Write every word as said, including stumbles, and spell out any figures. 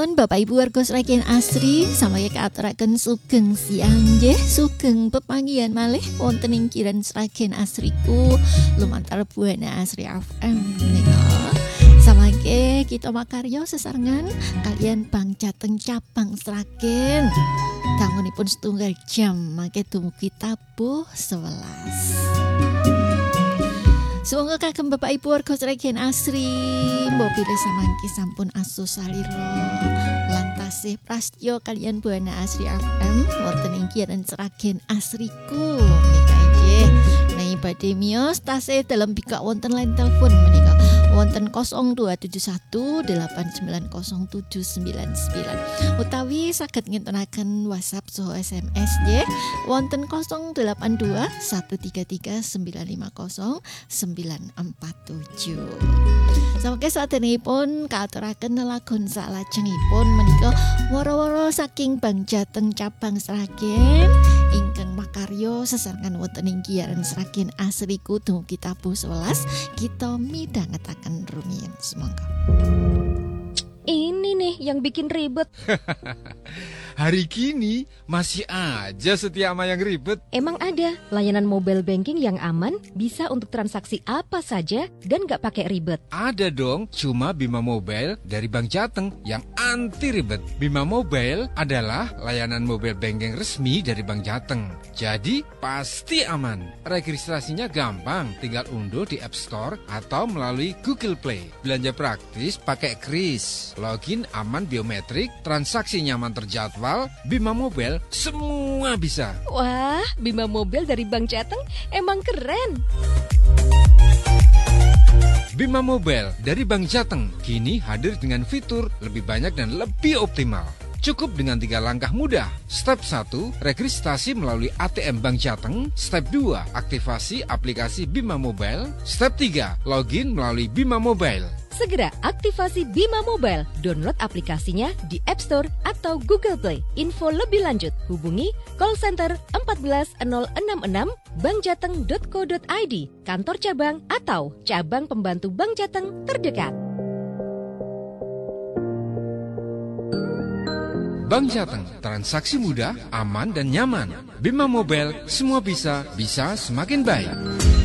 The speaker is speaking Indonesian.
Sampun Bapak Ibu warga Sragen Asri samaya kaaturaken sugeng siang nggih, sugeng pepanggihan malih wonten ing kiran Sragen Asriku lumantar Buana Asri F M menika. Samangke kita makarya sesarengan kalian Bang Jateng cabang Sragen. Dangunipun setunggal jam mangke dumugi tabuh sewelas. Semoga kagem Bapak Ibu warga Sragen Asri mbok pilih samangke sampun asus salira lantase prastyo kalian Buana Asri F M wonten ing kiran Sragen Asriku menika nggih. Nah badhe miyos tasih dalam bikak wonten line telepon menika wonten nol dua tujuh satu delapan sembilan nol tujuh sembilan sembilan utawi saged ngintunaken WhatsApp saha S M S nggih wonten nol delapan dua satu tiga tiga sembilan lima nol sembilan empat tujuh. Samangke saderengipun kaaturaken lelagon salajengipun menika woro-woro saking Bang Jateng cabang Sragen ingkang makarya sesarengan wonten ing kiaran Sragen Asriku dumugi tabuh sewelas kita midhangetaken rumiyin semangka. Ini nih yang bikin ribet. Hari kini masih aja setia sama yang ribet. Emang ada layanan mobile banking yang aman, bisa untuk transaksi apa saja dan gak pakai ribet? Ada dong, cuma Bima Mobile dari Bang Jateng yang anti ribet. Bima Mobile adalah layanan mobile banking resmi dari Bang Jateng. Jadi pasti aman. Registrasinya gampang, tinggal unduh di App Store atau melalui Google Play. Belanja praktis pakai kris, login aman biometrik, transaksi nyaman terjadwal. Bima Mobile semua bisa. Wah, Bima Mobile dari Bang Jateng emang keren. Bima Mobile dari Bang Jateng kini hadir dengan fitur lebih banyak dan lebih optimal. Cukup dengan tiga langkah mudah. Step satu, registrasi melalui A T M Bang Jateng. Step dua, aktivasi aplikasi Bima Mobile. Step tiga, login melalui Bima Mobile. Segera aktivasi Bima Mobile, download aplikasinya di App Store atau Google Play. Info lebih lanjut, hubungi call center empat belas nol enam enam bangjateng dot co dot i d, kantor cabang atau cabang pembantu Bang Jateng terdekat. Bang Jateng, transaksi mudah, aman dan nyaman. Bima Mobile, semua bisa, bisa semakin baik.